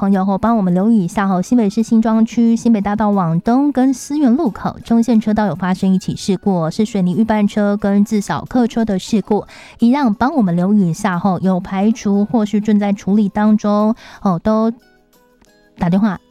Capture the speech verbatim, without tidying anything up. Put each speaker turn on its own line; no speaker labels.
朋友后帮我们留意一下后，新北市新庄区新北大道往东跟思源路口中线车道有发生一起事故，是水泥预拌车跟自小客车的事故，一样帮我们留意一下后，有排除或是正在处理当中哦，都打电话